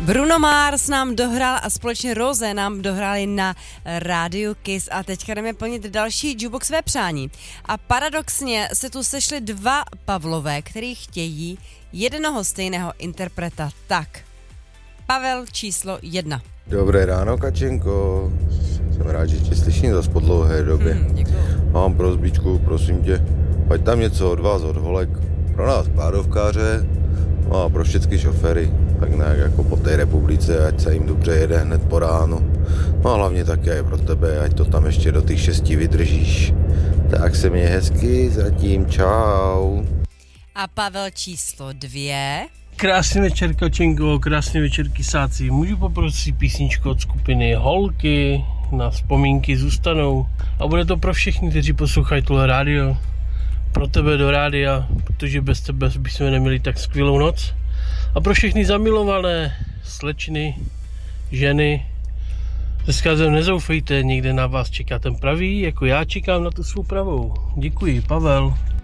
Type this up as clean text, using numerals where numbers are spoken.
Bruno Mars nám dohrál a společně Rose nám dohráli na rádiu Kiss a teďka jdeme plnit další jukeboxové přání. A paradoxně se tu sešli dva Pavlové, který chtějí jednoho stejného interpreta. Tak, Pavel číslo 1. Dobré ráno, Kačenko. Jsem rád, že tě slyším zas po dlouhé době. Mám prosbičku, prosím tě, ať tam něco od vás, od holek, pro nás pádovkáře, no a pro všechny šoféry, tak nějak jako po té republice, ať se jim dobře jede hned po ránu. No a hlavně také i pro tebe, ať to tam ještě do těch 6 vydržíš. Tak se mě hezky, zatím čau. A Pavel číslo 2. Krásný večer, Kačenko, krásný večer, kysáci. Můžu poprosit písničku od skupiny Holky, na vzpomínky zůstanou. A bude to pro všechny, kteří poslouchají tohle rádio. Pro tebe do rádia, protože bez tebe bychom neměli tak skvělou noc. A pro všechny zamilované slečny, ženy, se vzkazem nezoufejte, někde na vás čeká ten pravý, jako já čekám na tu svou pravou. Děkuji, Pavel.